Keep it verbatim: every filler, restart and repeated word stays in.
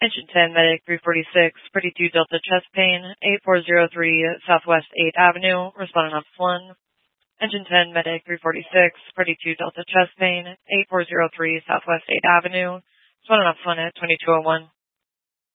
Engine ten, Medic three forty-six, pretty two Delta chest pain, eight four zero three Southwest eighth Avenue, responding off one. Engine ten, Medic three forty-six, pretty two Delta chest pain, eight four zero three Southwest eighth Avenue, responding off one at twenty-two oh one.